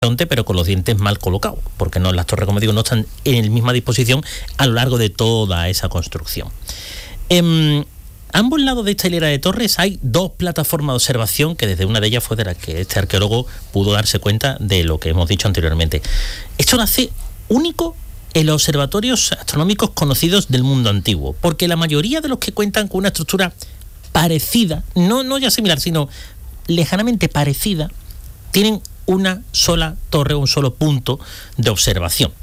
pero con los dientes mal colocados, porque no, las torres, como digo, no están en la misma disposición a lo largo de toda esa construcción. A ambos lados de esta hilera de torres hay dos plataformas de observación, que desde una de ellas fue de la que este arqueólogo pudo darse cuenta de lo que hemos dicho anteriormente. Esto lo hace único en los observatorios astronómicos conocidos del mundo antiguo, porque la mayoría de los que cuentan con una estructura parecida, no ya similar, sino lejanamente parecida, tienen una sola torre, un solo punto de observación.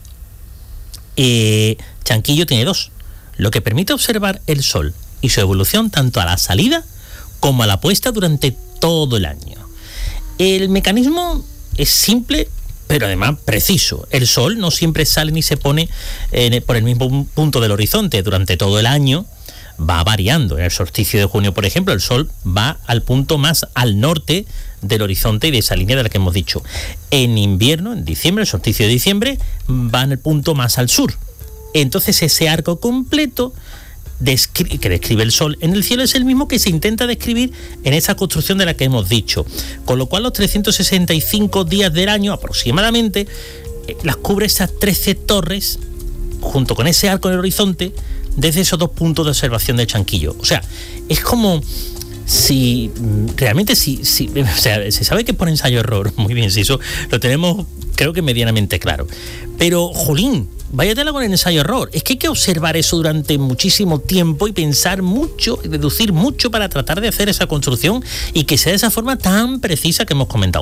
Chanquillo tiene dos, lo que permite observar el Sol y su evolución tanto a la salida como a la puesta durante todo el año. El mecanismo es simple, pero además preciso. El Sol no siempre sale ni se pone por el mismo punto del horizonte durante todo el año. Va variando. En el solsticio de junio, por ejemplo, el Sol va al punto más al norte del horizonte y de esa línea de la que hemos dicho. En invierno, en diciembre, el solsticio de diciembre, va en el punto más al sur. Entonces ese arco completo que describe el Sol en el cielo es el mismo que se intenta describir en esa construcción de la que hemos dicho, con lo cual los 365 días del año aproximadamente las cubre esas 13 torres junto con ese arco en el horizonte desde esos dos puntos de observación de Chanquillo. O sea, es como si realmente o sea, se sabe que es por ensayo-error, muy bien, si eso lo tenemos creo que medianamente claro, pero jolín, vaya tela con el ensayo-error. Es que hay que observar eso durante muchísimo tiempo y pensar mucho y deducir mucho para tratar de hacer esa construcción y que sea de esa forma tan precisa que hemos comentado.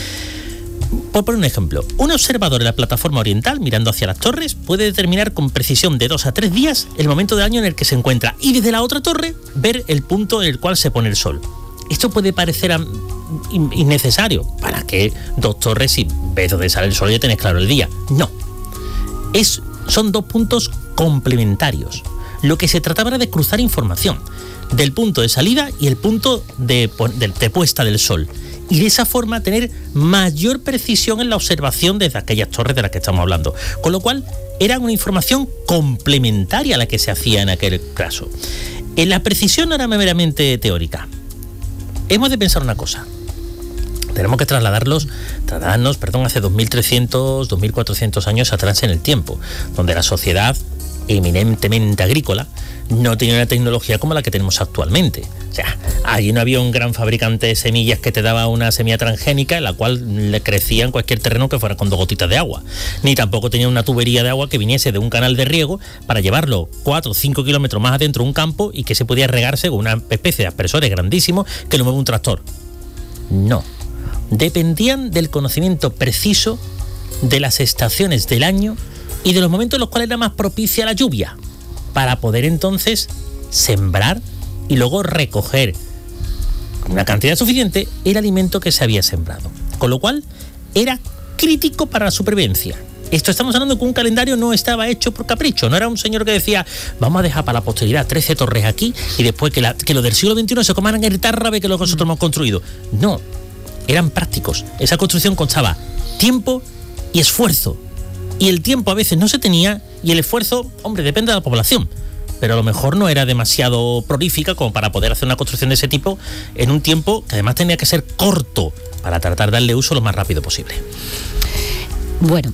Por poner un ejemplo, un observador en la plataforma oriental, mirando hacia las torres, puede determinar con precisión de 2 a 3 días el momento del año en el que se encuentra y desde la otra torre ver el punto en el cual se pone el Sol. Esto puede parecer innecesario. ¿Para qué 2 torres si ves dónde sale el Sol y ya tenés claro el día? No. Son 2 puntos complementarios. Lo que se trataba era de cruzar información del punto de salida y el punto de puesta del Sol. Y de esa forma tener mayor precisión en la observación desde aquellas torres de las que estamos hablando. Con lo cual, era una información complementaria a la que se hacía en aquel caso. La precisión no era meramente teórica. Hemos de pensar una cosa. Tenemos que trasladarnos, hace 2300, 2400 años atrás en el tiempo, donde la sociedad eminentemente agrícola no tenía una tecnología como la que tenemos actualmente. O sea, allí no había un gran fabricante de semillas que te daba una semilla transgénica en la cual le crecía en cualquier terreno que fuera con 2 gotitas de agua. Ni tampoco tenía una tubería de agua que viniese de un canal de riego para llevarlo 4 o 5 kilómetros más adentro de un campo y que se podía regarse con una especie de aspersores grandísimos que lo mueve un tractor. No. Dependían del conocimiento preciso de las estaciones del año y de los momentos en los cuales era más propicia la lluvia, para poder entonces sembrar y luego recoger una cantidad suficiente el alimento que se había sembrado. Con lo cual era crítico para la supervivencia. Esto estamos hablando que un calendario no estaba hecho por capricho, no era un señor que decía vamos a dejar para la posteridad 13 torres aquí y después que los del siglo XXI se coman el tarrabe que nosotros hemos construido. No, eran prácticos. Esa construcción constaba tiempo y esfuerzo. Y el tiempo a veces no se tenía y el esfuerzo, hombre, depende de la población. Pero a lo mejor no era demasiado prolífica como para poder hacer una construcción de ese tipo en un tiempo que además tenía que ser corto para tratar de darle uso lo más rápido posible. Bueno,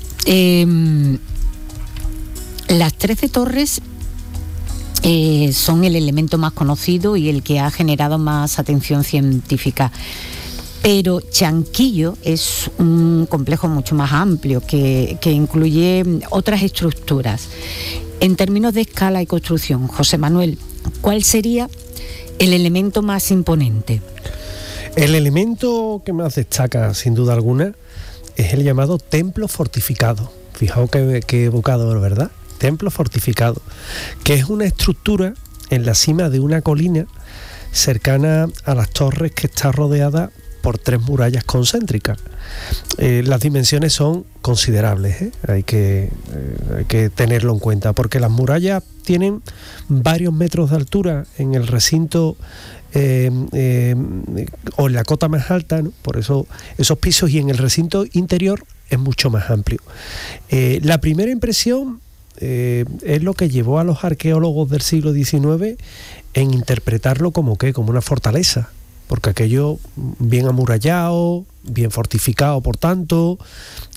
las 13 torres son el elemento más conocido y el que ha generado más atención científica. Pero Chanquillo es un complejo mucho más amplio que incluye otras estructuras. En términos de escala y construcción, José Manuel, ¿cuál sería el elemento más imponente? El elemento que más destaca, sin duda alguna, es el llamado templo fortificado. Fijaos qué evocador, ¿verdad? Templo fortificado, que es una estructura en la cima de una colina cercana a las torres que está rodeada por 3 murallas concéntricas. Las dimensiones son considerables, hay que tenerlo en cuenta, porque las murallas tienen varios metros de altura en el recinto o en la cota más alta, ¿no? Por eso esos pisos, y en el recinto interior es mucho más amplio. La primera impresión es lo que llevó a los arqueólogos del siglo XIX en interpretarlo como una fortaleza, porque aquello bien amurallado, bien fortificado, por tanto,